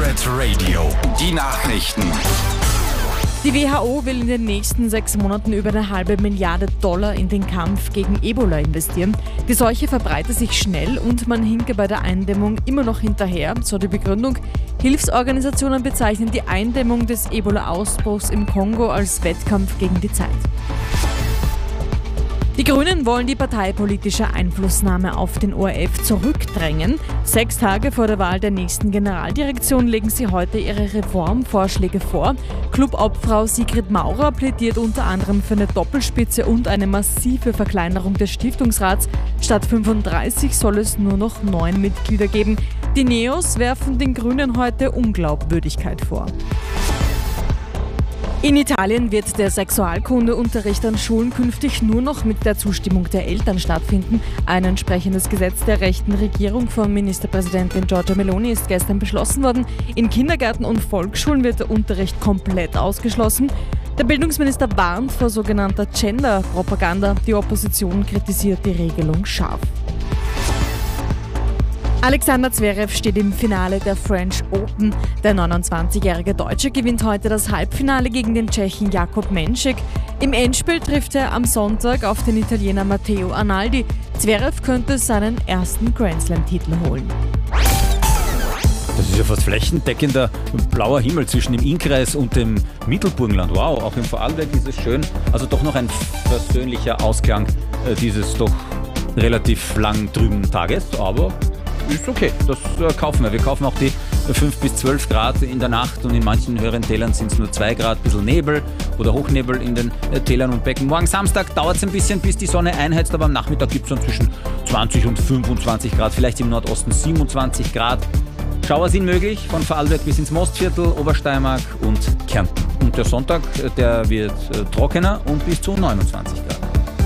Pirate Radio, die Nachrichten. Die WHO will in den nächsten 6 Monaten über $1,5 Milliarden in den Kampf gegen Ebola investieren. Die Seuche verbreitet sich schnell und man hinke bei der Eindämmung immer noch hinterher, so die Begründung. Hilfsorganisationen bezeichnen die Eindämmung des Ebola-Ausbruchs im Kongo als Wettkampf gegen die Zeit. Die Grünen wollen die parteipolitische Einflussnahme auf den ORF zurückdrängen. 6 Tage vor der Wahl der nächsten Generaldirektion legen sie heute ihre Reformvorschläge vor. Clubobfrau Sigrid Maurer plädiert unter anderem für eine Doppelspitze und eine massive Verkleinerung des Stiftungsrats. Statt 35 soll es nur noch 9 Mitglieder geben. Die Neos werfen den Grünen heute Unglaubwürdigkeit vor. In Italien wird der Sexualkundeunterricht an Schulen künftig nur noch mit der Zustimmung der Eltern stattfinden. Ein entsprechendes Gesetz der rechten Regierung von Ministerpräsidentin Giorgia Meloni ist gestern beschlossen worden. In Kindergärten und Volksschulen wird der Unterricht komplett ausgeschlossen. Der Bildungsminister warnt vor sogenannter Gender-Propaganda. Die Opposition kritisiert die Regelung scharf. Alexander Zverev steht im Finale der French Open. Der 29-jährige Deutsche gewinnt heute das Halbfinale gegen den Tschechen Jakub Menšík. Im Endspiel trifft er am Sonntag auf den Italiener Matteo Arnaldi. Zverev könnte seinen ersten Grand-Slam-Titel holen. Das ist ja fast flächendeckender blauer Himmel zwischen dem Innkreis und dem Mittelburgenland. Wow, auch im Vorarlberg ist es schön. Also doch noch ein versöhnlicher Ausklang dieses doch relativ lang trüben Tages, aber ist okay, das kaufen wir. Wir kaufen auch die 5 bis 12 Grad in der Nacht und in manchen höheren Tälern sind es nur 2 Grad, ein bisschen Nebel oder Hochnebel in den Tälern und Becken. Morgen Samstag dauert es ein bisschen, bis die Sonne einheizt, aber am Nachmittag gibt es dann zwischen 20 und 25 Grad, vielleicht im Nordosten 27 Grad. Schauer sind möglich, von Vorarlberg bis ins Mostviertel, Obersteiermark und Kärnten. Und der Sonntag, der wird trockener und bis zu 29 Grad.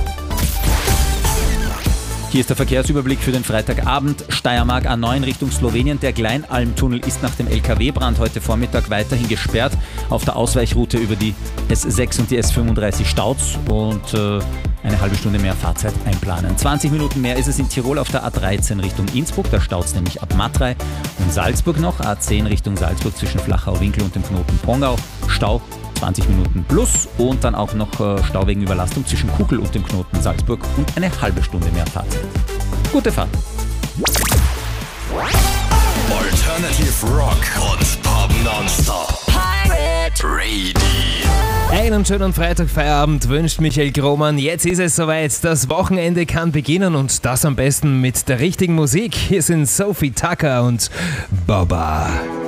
Hier ist der Verkehrsüberblick für den Freitagabend. Steiermark A9 Richtung Slowenien. Der Kleinalmtunnel ist nach dem LKW-Brand heute Vormittag weiterhin gesperrt. Auf der Ausweichroute über die S6 und die S35 staut's und eine halbe Stunde mehr Fahrzeit einplanen. 20 Minuten mehr ist es in Tirol auf der A13 Richtung Innsbruck. Da staut's nämlich ab Matrei und Salzburg noch. A10 Richtung Salzburg zwischen Flachau-Winkel und dem Knoten Pongau. Stau 20 Minuten plus und dann auch noch Stau wegen Überlastung zwischen Kuckel und dem Knoten Salzburg und eine halbe Stunde mehr Fahrzeit. Gute Fahrt. Alternative Rock und Pop Nonstop. Pirate Radio. Einen schönen Freitagfeierabend wünscht Michael Grohmann. Jetzt ist es soweit. Das Wochenende kann beginnen und das am besten mit der richtigen Musik. Hier sind Sophie Tucker und Baba.